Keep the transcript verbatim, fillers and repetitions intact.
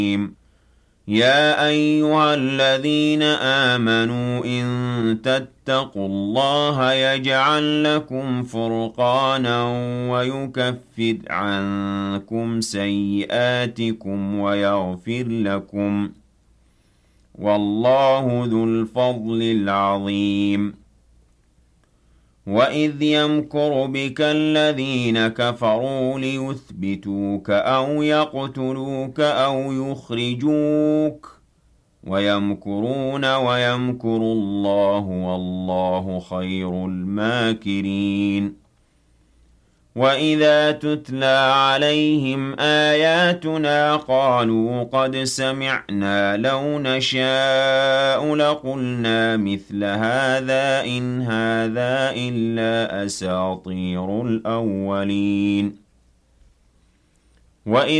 يا أيها الذين آمنوا إن تتقوا الله يجعل لكم فرقانا ويكفر عنكم سيئاتكم ويغفر لكم والله ذو الفضل العظيم وَإِذْ يَمْكُرُ بِكَ الَّذِينَ كَفَرُوا لِيُثْبِتُوكَ أَوْ يَقْتُلُوكَ أَوْ يُخْرِجُوكَ وَيَمْكُرُونَ وَيَمْكُرُ اللَّهُ وَاللَّهُ خَيْرُ الْمَاكِرِينَ وَإِذَا تُتْلَى عَلَيْهِمْ آيَاتُنَا قَالُوا قَدْ سَمِعْنَا لَوْ نَشَاءُ لَقُلْنَا مِثْلَ هَٰذَا إِنْ هَٰذَا إِلَّا أَسَاطِيرُ الْأَوَّلِينَ